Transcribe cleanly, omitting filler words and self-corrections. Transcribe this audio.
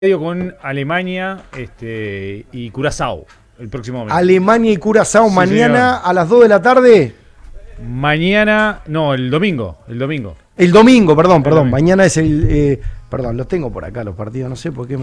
con Alemania y Curazao el próximo domingo. Alemania y Curazao Sí, mañana señor. a las 2 de la tarde. Mañana, no, el domingo. El domingo, perdón. domingo. Mañana es perdón, los tengo por acá los partidos, no sé por qué